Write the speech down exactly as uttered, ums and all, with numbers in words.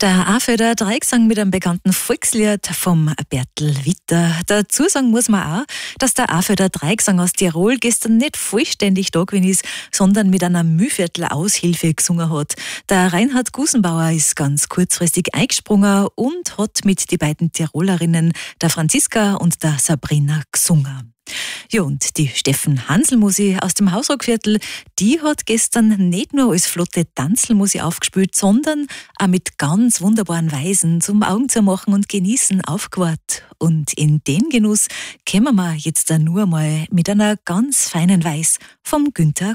Der Afelder Dreigesang mit einem bekannten Volkslied vom Bertel Witter. Dazu sagen muss man auch, dass der Afelder Dreigesang aus Tirol gestern nicht vollständig da gewesen ist, sondern mit einer Mühviertel Aushilfe gesungen hat. Der Reinhard Gusenbauer ist ganz kurzfristig eingesprungen und hat mit den beiden Tirolerinnen, der Franziska und der Sabrina, gesungen. Ja, und die Steffen Hanselmusi aus dem Hausrockviertel, die hat gestern nicht nur als flotte Tanzelmusi aufgespielt, sondern auch mit ganz wunderbaren Weisen zum Augen zu machen und genießen aufgewartet. Und in den Genuss kommen wir jetzt nur mal mit einer ganz feinen Weis vom Günther